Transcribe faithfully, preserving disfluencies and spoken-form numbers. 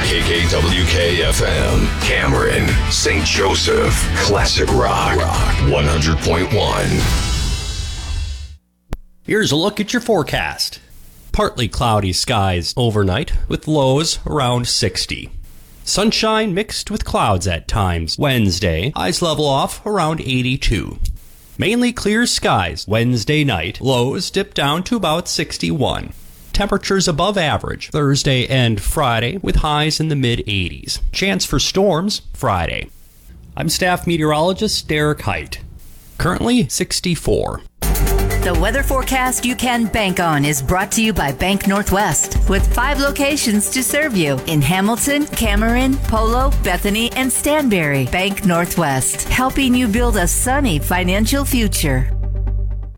K K W K F M, Cameron, Saint Joseph, Classic Rock, one hundred point one. Here's a look at your forecast. Partly cloudy skies overnight with lows around sixty. Sunshine mixed with clouds at times. Wednesday, highs level off around eighty-two. Mainly clear skies Wednesday night. Lows dip down to about sixty-one. Temperatures above average Thursday and Friday with highs in the mid-eighties. Chance for storms Friday. I'm staff meteorologist Derek Height. Currently sixty-four. The weather forecast you can bank on is brought to you by Bank Northwest, with five locations to serve you in Hamilton, Cameron, Polo, Bethany, and Stanberry. Bank Northwest, helping you build a sunny financial future.